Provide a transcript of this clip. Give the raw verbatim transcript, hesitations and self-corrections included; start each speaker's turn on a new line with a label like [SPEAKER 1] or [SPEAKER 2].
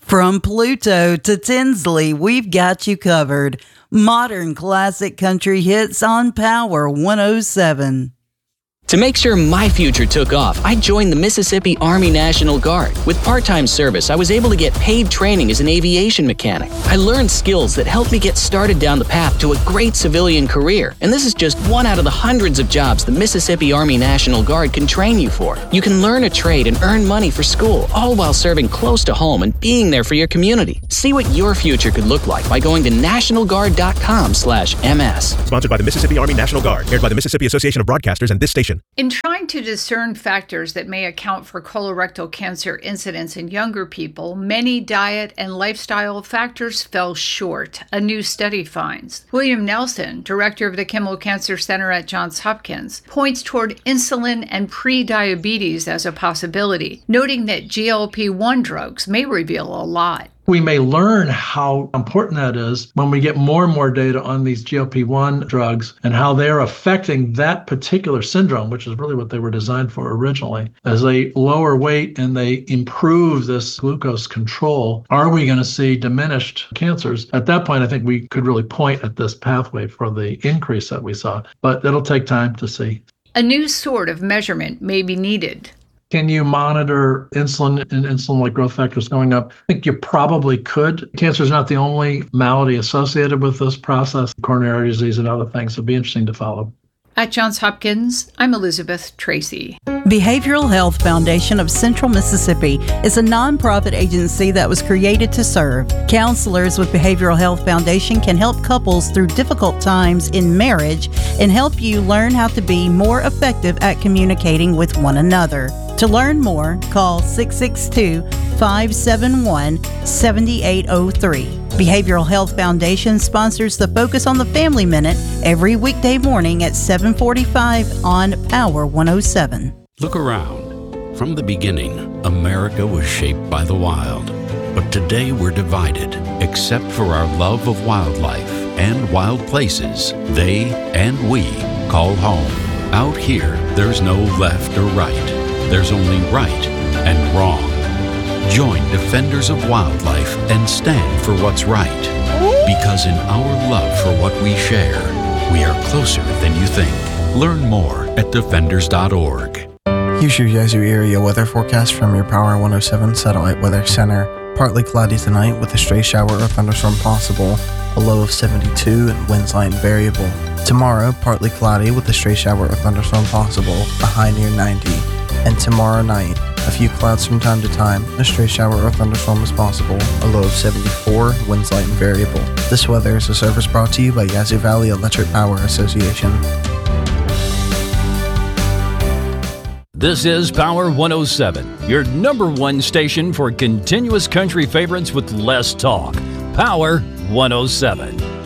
[SPEAKER 1] From Pluto to Tinsley, we've got you covered. Modern classic country hits on Power one oh seven.
[SPEAKER 2] To make sure my future took off, I joined the Mississippi Army National Guard. With part-time service, I was able to get paid training as an aviation mechanic. I learned skills that helped me get started down the path to a great civilian career. And this is just one out of the hundreds of jobs the Mississippi Army National Guard can train you for. You can learn a trade and earn money for school, all while serving close to home and being there for your community. See what your future could look like by going to national guard dot com slash M S.
[SPEAKER 3] Sponsored by the Mississippi Army National Guard. Aired by the Mississippi Association of Broadcasters and this station.
[SPEAKER 4] In trying to discern factors that may account for colorectal cancer incidence in younger people, many diet and lifestyle factors fell short, a new study finds. William Nelson, director of the Kimmel Cancer Center at Johns Hopkins, points toward insulin and pre-diabetes as a possibility, noting that G L P one drugs may reveal a lot.
[SPEAKER 5] We may learn how important that is when we get more and more data on these G L P one drugs and how they're affecting that particular syndrome, which is really what they were designed for originally. As they lower weight and they improve this glucose control, are we going to see diminished cancers? At that point, I think we could really point at this pathway for the increase that we saw, but it'll take time to see.
[SPEAKER 4] A new sort of measurement may be needed.
[SPEAKER 5] Can you monitor insulin and insulin-like growth factors going up? I think you probably could. Cancer is not the only malady associated with this process. Coronary disease and other things would be interesting to follow.
[SPEAKER 4] At Johns Hopkins, I'm Elizabeth Tracy.
[SPEAKER 1] Behavioral Health Foundation of Central Mississippi is a nonprofit agency that was created to serve. Counselors with Behavioral Health Foundation can help couples through difficult times in marriage and help you learn how to be more effective at communicating with one another. To learn more, call six six two, five seven one, seven eight zero three. Behavioral Health Foundation sponsors the Focus on the Family Minute every weekday morning at seven forty-five on Power one oh seven.
[SPEAKER 6] Look around. From the beginning, America was shaped by the wild. But today we're divided, except for our love of wildlife and wild places they and we call home. Out here, there's no left or right. There's only right and wrong. Join Defenders of Wildlife and stand for what's right. Because in our love for what we share, we are closer than you think. Learn more at defenders dot org.
[SPEAKER 7] Here's your Yazoo area weather forecast from your Power one oh seven Satellite Weather Center. Partly cloudy tonight with a stray shower or thunderstorm possible. A low of seventy-two and winds light and variable. Tomorrow, partly cloudy with a stray shower or thunderstorm possible. A high near ninety. And tomorrow night, a few clouds from time to time, a stray shower or thunderstorm is possible, a low of seventy-four, winds light and variable. This weather is a service brought to you by Yazoo Valley Electric Power Association.
[SPEAKER 8] This is Power one oh seven, your number one station for continuous country favorites with less talk. Power one oh seven.